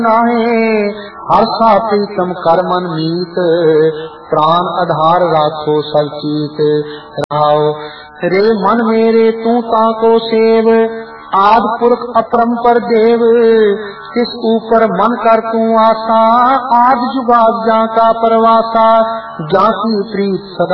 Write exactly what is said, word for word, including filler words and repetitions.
नाहे हर सा प्रीतम कर मन मीत, प्राण आधार राखो सब चीत। रहाओ रे मन मेरे तू ताको सेव, आद पुरख अपरंपर देव। किस ऊपर मन कर तू आसा, आद जुगाद जा का परवासा। जाकी प्रीत सदा